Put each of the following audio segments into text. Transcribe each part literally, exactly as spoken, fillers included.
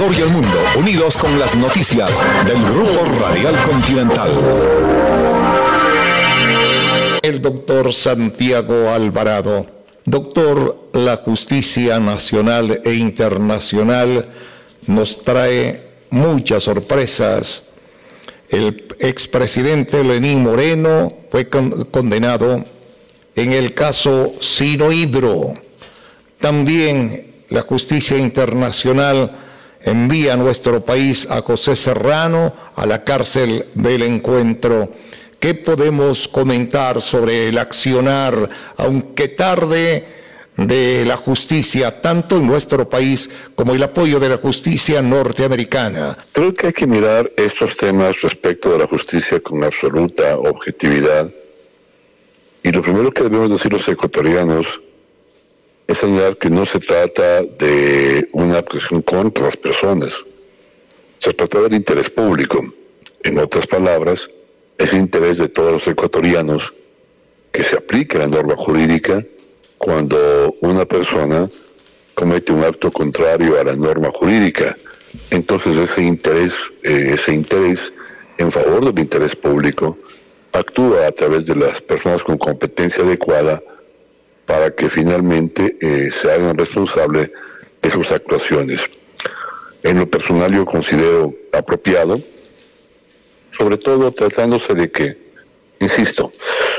Ecuador y el mundo, unidos con las noticias del Grupo Radial Continental. El doctor Santiago Alvarado. Doctor, la justicia nacional e internacional nos trae muchas sorpresas. El expresidente Lenín Moreno fue con, condenado en el caso Sinohydro. También la justicia internacional envía a nuestro país a José Serrano a la cárcel del Encuentro. ¿Qué podemos comentar sobre el accionar, aunque tarde, de la justicia, tanto en nuestro país como el apoyo de la justicia norteamericana? Creo que hay que mirar estos temas respecto de la justicia con absoluta objetividad. Y lo primero que debemos decir los ecuatorianos es señalar que no se trata de una acción contra las personas. Se trata del interés público. En otras palabras, es interés de todos los ecuatorianos que se aplique la norma jurídica cuando una persona comete un acto contrario a la norma jurídica. Entonces ese interés, eh, ese interés en favor del interés público actúa a través de las personas con competencia adecuada para que finalmente eh, se hagan responsables de sus actuaciones. En lo personal yo considero apropiado, sobre todo tratándose de que, insisto,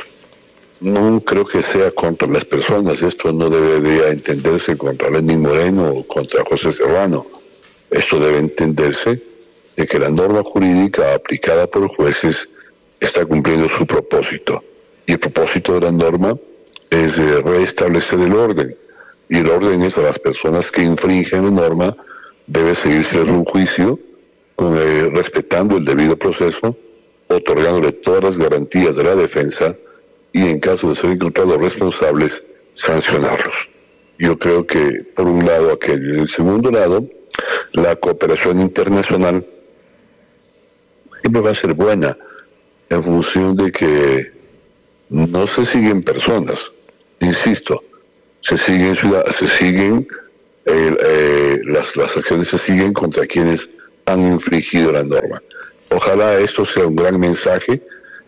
no creo que sea contra las personas, esto no debe de entenderse contra Lenín Moreno o contra José Serrano, esto debe entenderse de que la norma jurídica aplicada por jueces está cumpliendo su propósito, y el propósito de la norma es eh, restablecer el orden, y el orden es a las personas que infringen la norma debe seguirse un juicio con, eh, respetando el debido proceso, otorgándole todas las garantías de la defensa y en caso de ser encontrados responsables, sancionarlos. Yo creo que por un lado aquel y en el segundo lado, la cooperación internacional siempre va a ser buena en función de que no se siguen personas, insisto, se siguen ciudad, se siguen eh, eh, las, las acciones se siguen contra quienes han infringido la norma. Ojalá esto sea un gran mensaje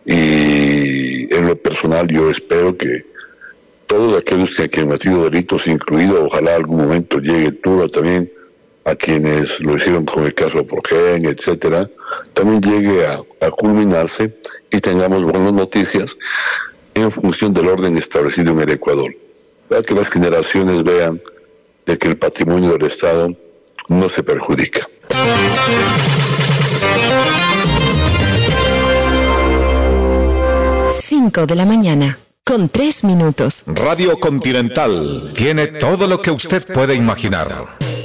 y en lo personal yo espero que todos aquellos que han cometido delitos, incluido ojalá algún momento llegue el turno también a quienes lo hicieron con el caso de Progen, etcétera, también llegue a, a culminarse y tengamos buenas noticias en función del orden establecido en el Ecuador, para que las generaciones vean de que el patrimonio del Estado no se perjudica. Cinco de la mañana, con tres minutos. Radio Continental tiene todo lo que usted puede imaginar.